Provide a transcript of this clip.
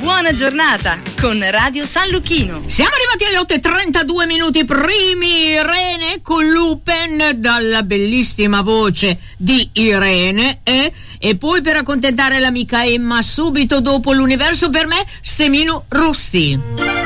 Buona giornata con Radio San Lucchino. Siamo arrivati alle 8:32 minuti primi. Irene con Lupen, dalla bellissima voce di Irene, e poi per accontentare l'amica Emma subito dopo l'Universo per me, Semino Rossi.